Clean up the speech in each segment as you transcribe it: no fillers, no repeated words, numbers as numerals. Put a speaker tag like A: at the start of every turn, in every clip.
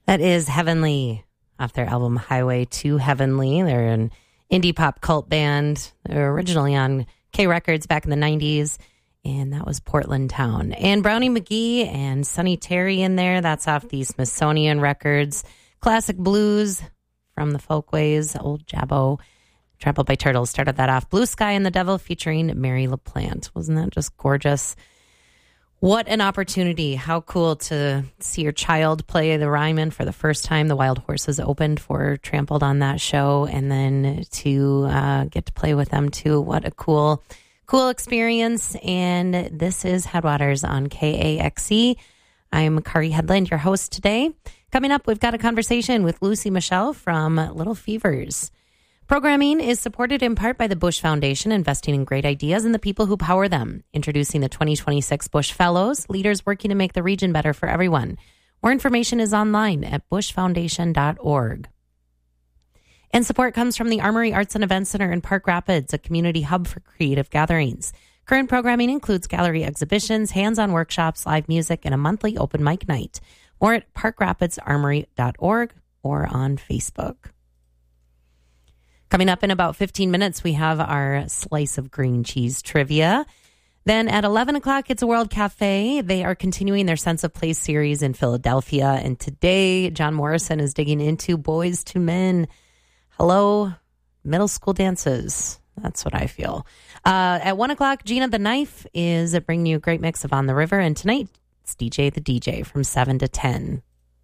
A: That is Heavenly off their album Highway to Heavenly. They're an indie pop cult band. They were originally on K Records back in the 90s, and that was Portland Town. And Brownie McGee and Sonny Terry in there. That's off the Smithsonian Records. Classic blues from the Folkways, Old Jabbo. Trampled by Turtles started that off. Blue Sky and the Devil featuring Mary LaPlante. Wasn't that just gorgeous? What an opportunity. How cool to see your child play the Ryman for the first time. The Wild Horses opened for Trampled on that show, and then to get to play with them too. What a cool experience. And this is Headwaters on KAXE. I'm Kari Headland, your host today. Coming up, we've got a conversation with Lucy Michelle from Little Fevers. Programming is supported in part by the Bush Foundation, investing in great ideas and the people who power them. Introducing the 2026 Bush Fellows, leaders working to make the region better for everyone. More information is online at bushfoundation.org. And support comes from the Armory Arts and Event Center in Park Rapids, a community hub for creative gatherings. Current programming includes gallery exhibitions, hands-on workshops, live music, and a monthly open mic night. More at parkrapidsarmory.org or on Facebook. Coming up in about 15 minutes, we have our slice of green cheese trivia. Then at 11 o'clock, it's a World Cafe. They are continuing their Sense of Place series in Philadelphia. And today, John Morrison is digging into Boys to Men. Hello, middle school dances. That's what I feel. At 1 o'clock, Gina the Knife is bringing you a great mix of On the River. And tonight, it's DJ the DJ from 7 to 10.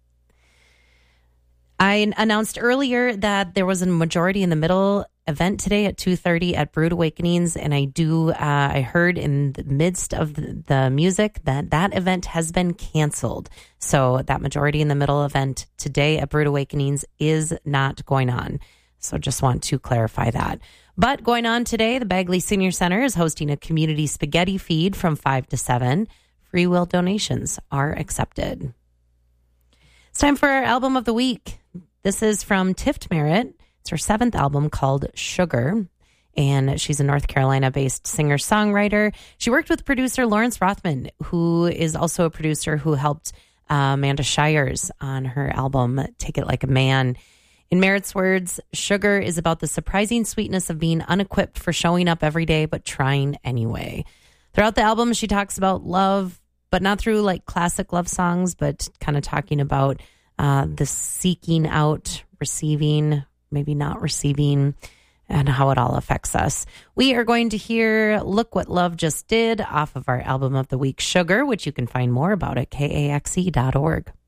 A: I announced earlier that there was a Majority in the Middle event today at 2:30 at Brood Awakenings, and I heard in the midst of the music that event has been canceled. So that Majority in the Middle event today at Brood Awakenings is not going on. So just want to clarify that. But going on today, the Bagley Senior Center is hosting a community spaghetti feed from 5 to 7. Free will donations are accepted. It's time for our album of the week. This is from Tift Merritt. It's her 7th album called Sugar, and she's a North Carolina-based singer-songwriter. She worked with producer Lawrence Rothman, who is also a producer who helped Amanda Shires on her album Take It Like a Man. In Merritt's words, Sugar is about the surprising sweetness of being unequipped for showing up every day, but trying anyway. Throughout the album, she talks about love, but not through like classic love songs, but kind of talking about the seeking out, receiving, maybe not receiving, and how it all affects us. We are going to hear Look What Love Just Did off of our album of the week, Sugar, which you can find more about at kaxe.org.